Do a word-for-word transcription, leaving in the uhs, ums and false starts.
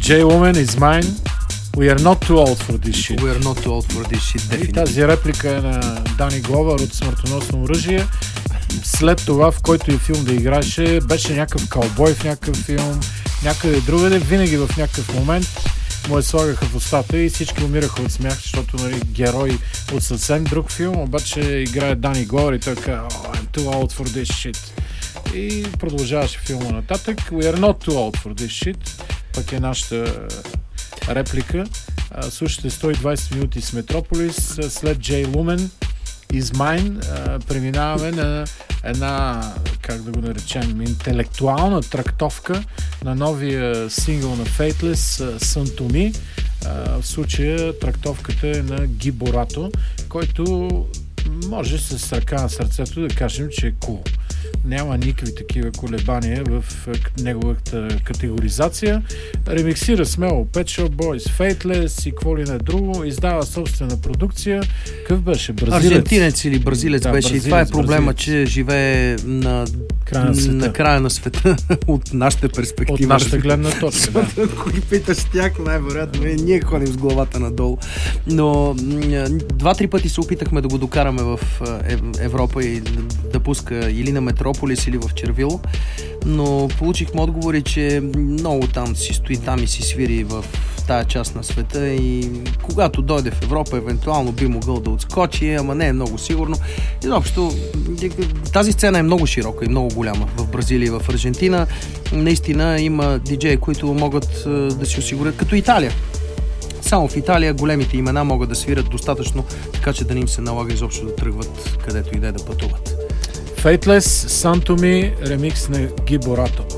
Jay Lumen is mine. We are not too old for this shit. We are not too old for this shit, definitely. И тази реплика е на Дани Гловър от Смъртоносно оръжие. След това, в който и филм да играеше, беше някакъв каубой в някакъв филм, някъде другаде, винаги в някакъв момент му е слагаха в устата и всички умираха от смях, защото, нали, герой от съвсем друг филм, обаче играе Дани Гловър и той казва oh, I'm too old for this shit. И продължаваше филма нататък. We are not too old for this shit. Пък е нашата реплика. Слушате сто и двайсет минути с Метрополис. След Jay Lumen is mine преминаваме на една, как да го наречем, интелектуална трактовка на новия сингъл на Faithless, Sun to Me. В случая трактовката е на Ги Борато, който може с ръка на сърцето да кажем, че е кул. Cool. Няма никакви такива колебания в неговата категоризация. Ремиксира смело Pet Shop Boys, Faithless и какво ли не друго. Издава собствена продукция. Какъв беше? Бразилец? Аржентинец или бразилец да, беше. Бразилец, и това е проблема, бразилец. Че живее на края на света, на края на света. От нашата перспектива. От нашата гледна точка, да. Ако ги питаш тях, най-вероятно ние ходим с главата надолу. Но два-три пъти се опитахме да го докараме в Европа и да пуска или на Метрополис, или в Червило, но получихме отговори, че много там си стои, там и си свири в тая част на света и когато дойде в Европа, евентуално би могъл да отскочи, ама не е много сигурно. Изобщо тази сцена е много широка и много голяма в Бразилия и в Аржентина. Наистина има диджеи, които могат да си осигурят, като Италия. Само в Италия големите имена могат да свирят достатъчно, така че да не им се налага изобщо да тръгват където и да пътуват. Faithless, Sun to Me, ремикс на Ги Борато.